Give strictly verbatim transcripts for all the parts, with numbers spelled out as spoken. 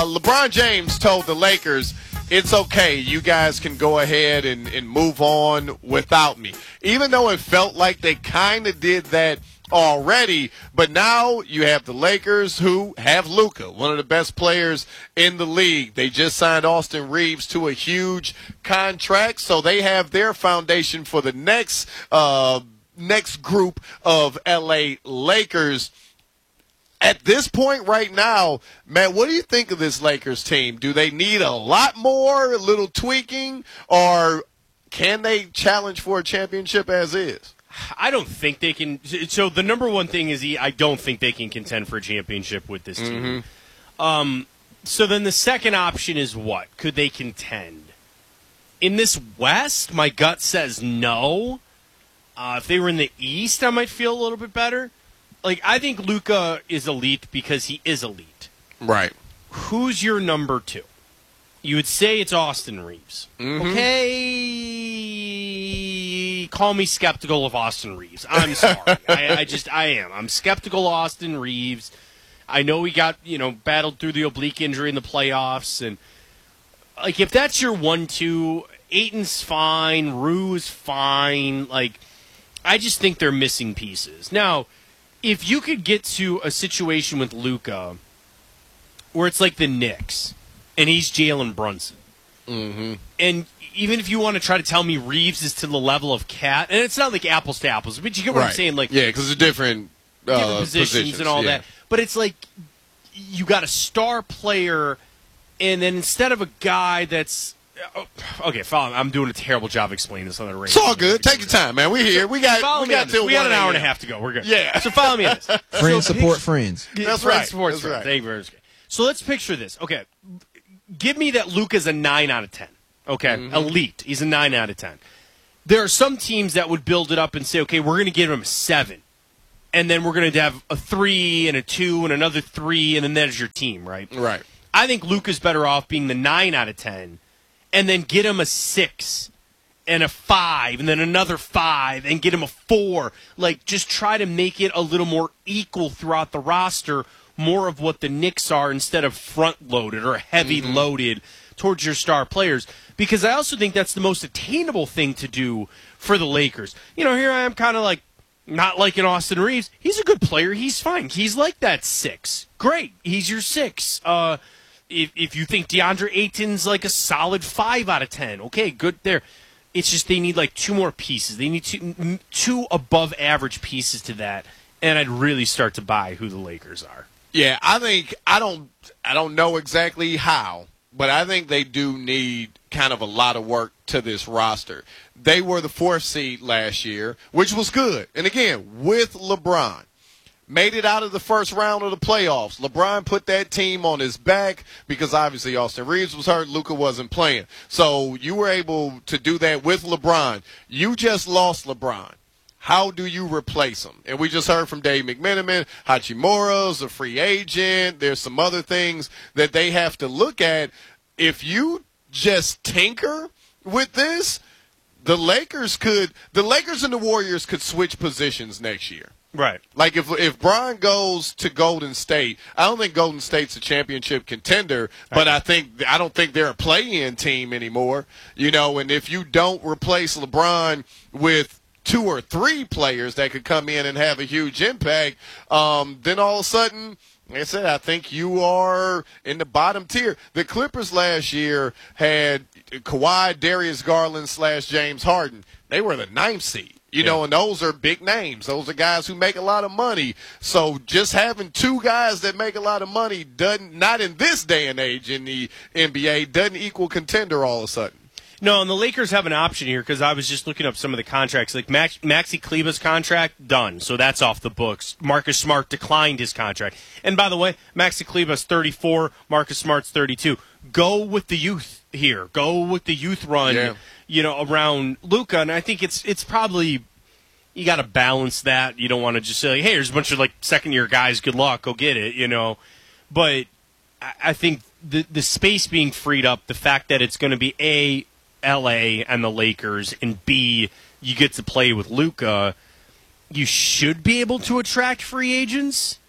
LeBron James told the Lakers, it's okay, you guys can go ahead and, and move on without me. Even though it felt like they kind of did that already, but now you have the Lakers who have Luka, one of the best players in the league. They just signed Austin Reeves to a huge contract, so they have their foundation for the next uh, next group of L A Lakers. At this point right now, man, what do you think of this Lakers team? Do they need a lot more, a little tweaking, or can they challenge for a championship as is? I don't think they can. So the number one thing is I don't think they can contend for a championship with this team. Mm-hmm. Um, so then the second option is what? Could they contend? In this West, my gut says no. Uh, if they were in the East, I might feel a little bit better. Like, I think Luka is elite because he is elite. Right. Who's your number two? You would say it's Austin Reeves. Mm-hmm. Okay, call me skeptical of Austin Reeves. I'm sorry. I, I just, I am. I'm skeptical of Austin Reeves. I know he got, you know, battled through the oblique injury in the playoffs. And, like, if that's your one two, Ayton's fine, Rue's fine. Like, I just think they're missing pieces. Now, if you could get to a situation with Luka where it's like the Knicks and he's Jalen Brunson, mm-hmm. and even if you want to try to tell me Reeves is to the level of Cat, and it's not like apples to apples, but you get what right. I'm saying? Like, yeah, because it's different, uh, different positions, positions and all yeah. that. But it's like you got a star player, and then instead of a guy that's okay, follow. I'm doing a terrible job explaining this on the radio. It's all good. Take your time, man. We're here. We got follow we got till we got an hour a.m. and a half to go. We're good. Yeah. So follow me on this. Friends so support picture, friends. That's friends right. Support That's friends. right. Thank you very much. So let's picture this. Okay, give me that Luka's a nine out of ten. Okay, mm-hmm. Elite. He's a nine out of ten. There are some teams that would build it up and say, okay, we're going to give him a seven, and then we're going to have a three and a two and another three, and then there's your team, right? Right. I think Luka's better off being the nine out of ten, and then get him a six and a five, and then another five, and get him a four. Like, just try to make it a little more equal throughout the roster, more of what the Knicks are instead of front-loaded or heavy-loaded mm-hmm. towards your star players. Because I also think that's the most attainable thing to do for the Lakers. You know, here I am kind of like, not liking Austin Reeves. He's a good player. He's fine. He's like that six. Great. He's your six. Uh, if if you think DeAndre Ayton's like a solid five out of ten, okay, good there. It's just they need like two more pieces. They need two, two above average pieces to that, and I'd really start to buy who the Lakers are. Yeah, I think I don't I don't know exactly how, but I think they do need kind of a lot of work to this roster. They were the fourth seed last year, which was good. And again, with LeBron. Made it out of the first round of the playoffs. LeBron put that team on his back because obviously Austin Reeves was hurt. Luka wasn't playing. So you were able to do that with LeBron. You just lost LeBron. How do you replace him? And we just heard from Dave McMenamin, Hachimura's a free agent. There's some other things that they have to look at. If you just tinker with this, the Lakers could – the Lakers and the Warriors could switch positions next year. Right. Like if if Bron goes to Golden State, I don't think Golden State's a championship contender, but I think I don't think they're a play-in team anymore. You know, and if you don't replace LeBron with two or three players that could come in and have a huge impact, um, then all of a sudden, like I said, I think you are in the bottom tier. The Clippers last year had Kawhi, Darius Garland slash James Harden. They were the ninth seed. You know, yeah. and those are big names. Those are guys who make a lot of money. So just having two guys that make a lot of money doesn't, not in this day and age in the N B A, doesn't equal contender all of a sudden. No, and the Lakers have an option here because I was just looking up some of the contracts. Like Max, Maxi Kleber's contract, done. So that's off the books. Marcus Smart declined his contract. And by the way, Maxi Kleber's thirty-four, Marcus Smart's thirty-two. Go with the youth here. Go with the youth run. Yeah. You know, around Luka, and I think it's it's probably you got to balance that. You don't want to just say, like, "Hey, there's a bunch of like second year guys. Good luck, go get it." You know, but I, I think the the space being freed up, the fact that it's going to be a L A and the Lakers, and B you get to play with Luka, you should be able to attract free agents.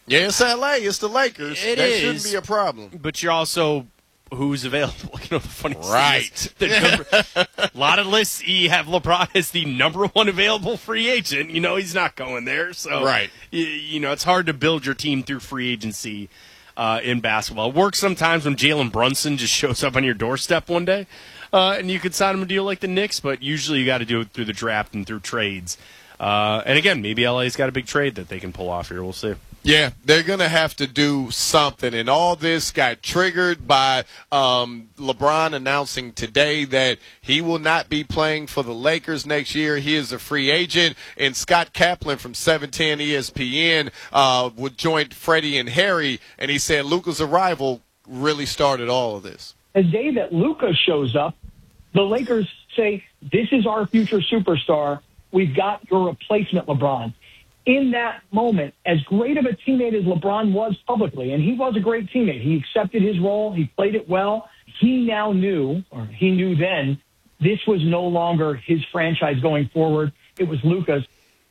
Yeah, it's L A. It's the Lakers. It that is, shouldn't be a problem. But you're also who's available. You know, the funny right. thing is, the number, a lot of lists you have LeBron as the number one available free agent. You know he's not going there. So right. you, you know it's hard to build your team through free agency uh, in basketball. It works sometimes when Jalen Brunson just shows up on your doorstep one day, uh, and you could sign him a deal like the Knicks. But usually you got to do it through the draft and through trades. Uh, and again, maybe L A's got a big trade that they can pull off here. We'll see. Yeah, they're going to have to do something. And all this got triggered by um, LeBron announcing today that he will not be playing for the Lakers next year. He is a free agent. And Scott Kaplan from seven ten E S P N uh, would join Freddie and Harry, and he said Luka's arrival really started all of this. The day that Luka shows up, the Lakers say, this is our future superstar. We've got your replacement, LeBron. In that moment, as great of a teammate as LeBron was publicly, and he was a great teammate, he accepted his role, he played it well, he now knew, or he knew then, this was no longer his franchise going forward. It was Luka's.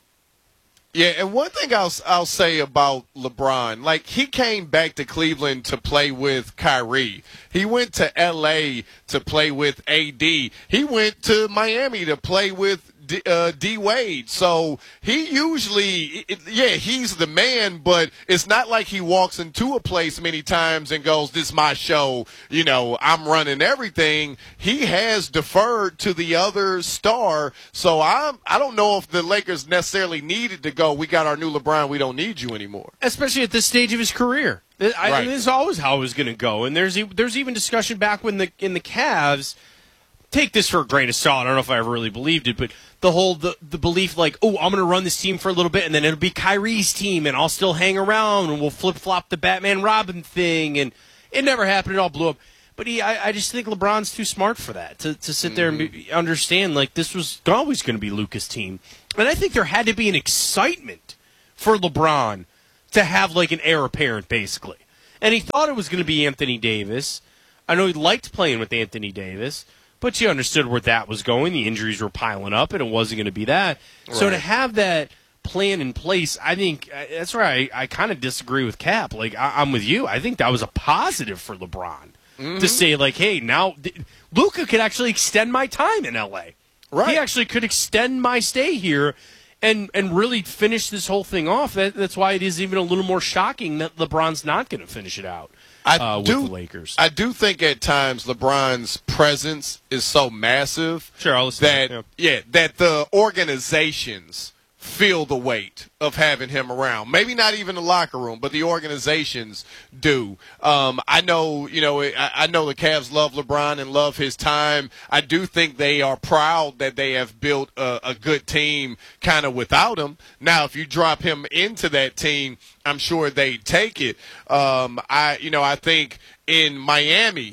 Yeah, and one thing I'll I'll say about LeBron, like he came back to Cleveland to play with Kyrie. He went to L A to play with A D. He went to Miami to play with D, uh, D Wade. So he usually, it, yeah, he's the man, but it's not like he walks into a place many times and goes, this is my show, you know, I'm running everything. He has deferred to the other star. So I'm, I don't know if the Lakers necessarily needed to go, we got our new LeBron, we don't need you anymore. Especially at this stage of his career. I, right. This is always how it was going to go. And there's there's even discussion back when the in the Cavs, take this for a grain of salt, I don't know if I ever really believed it, but the whole the, the belief like, oh, I'm going to run this team for a little bit, and then it'll be Kyrie's team, and I'll still hang around, and we'll flip-flop the Batman-Robin thing, and it never happened. It all blew up. But he, I, I just think LeBron's too smart for that, to, to sit there and be, understand, like, this was always going to be Luka's team. And I think there had to be an excitement for LeBron to have, like, an heir apparent, basically. And he thought it was going to be Anthony Davis. I know he liked playing with Anthony Davis, but you understood where that was going. The injuries were piling up, and it wasn't going to be that. Right. So to have that plan in place, I think uh, that's where I, I kind of disagree with Cap. Like, I, I'm with you. I think that was a positive for LeBron mm-hmm. to say, like, hey, now th- Luka could actually extend my time in L A. Right. He actually could extend my stay here and, and really finish this whole thing off. That, that's why it is even a little more shocking that LeBron's not going to finish it out. I uh, with do, the Lakers. I do think at times LeBron's presence is so massive sure, I'll listen that yeah. yeah, that the organizations feel the weight of having him around. Maybe not even the locker room, but the organizations do. Um, I know, you know, I, I know the Cavs love LeBron and love his time. I do think they are proud that they have built a, a good team kind of without him. Now, if you drop him into that team, I'm sure they take it. Um, I, you know, I think in Miami,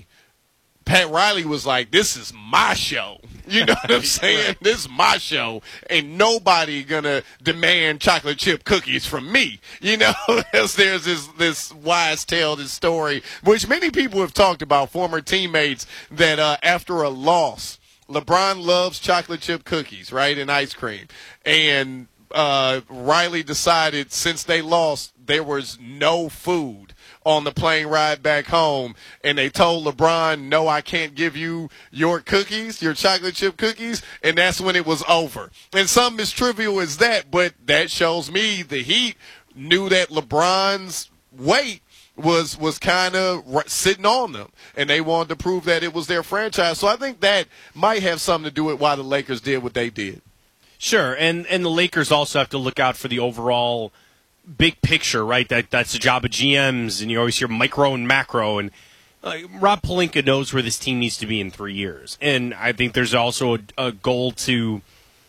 Pat Riley was like, this is my show. You know what I'm saying? Right. This is my show. Ain't nobody going to demand chocolate chip cookies from me. You know, there's this, this wise tale, this story, which many people have talked about, former teammates, that uh, after a loss, LeBron loves chocolate chip cookies, right, and ice cream. And uh, Riley decided since they lost, there was no food on the plane ride back home, and they told LeBron, no, I can't give you your cookies, your chocolate chip cookies, and that's when it was over. And something as trivial as that, but that shows me the Heat knew that LeBron's weight was was kind of sitting on them, and they wanted to prove that it was their franchise. So I think that might have something to do with why the Lakers did what they did. Sure, and, and the Lakers also have to look out for the overall big picture, right? That that's the job of G Ms, and you always hear micro and macro. And uh, Rob Pelinka knows where this team needs to be in three years, and I think there's also a, a goal to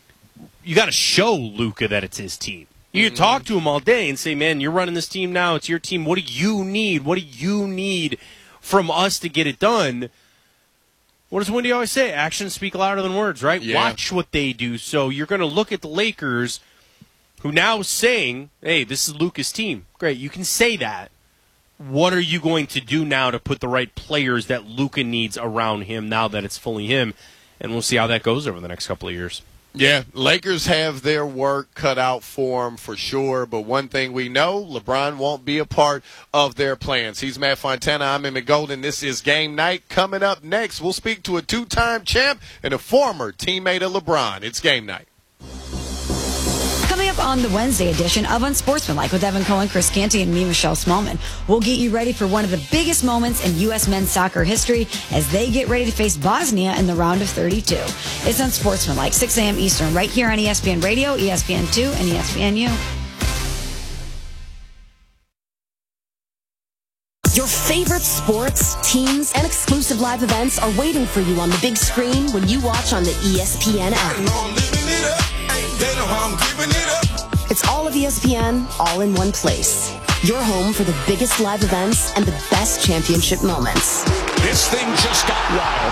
you got to show Luka that it's his team. You mm-hmm. can talk to him all day and say, "Man, you're running this team now. It's your team. What do you need? What do you need from us to get it done?" What does Wendy always say? Actions speak louder than words, right? Yeah. Watch what they do. So you're going to look at the Lakers, who now is saying, hey, this is Luka's team. Great, you can say that. What are you going to do now to put the right players that Luka needs around him now that it's fully him? And we'll see how that goes over the next couple of years. Yeah, Lakers have their work cut out for them for sure, but one thing we know, LeBron won't be a part of their plans. He's Matt Fontana. I'm Emmett Golden. This is Game Night. Coming up next, we'll speak to a two-time champ and a former teammate of LeBron. It's Game Night. Coming up on the Wednesday edition of Unsportsmanlike with Evan Cohen, Chris Canty, and me, Michelle Smallman, we'll get you ready for one of the biggest moments in U S men's soccer history as they get ready to face Bosnia in the round of thirty-two. It's Unsportsmanlike, six a.m. Eastern, right here on E S P N Radio, E S P N two, and E S P N U. Your favorite sports, teams, and exclusive live events are waiting for you on the big screen when you watch on the E S P N app. It's all of E S P N, all in one place. Your home for the biggest live events and the best championship moments. This thing just got wild.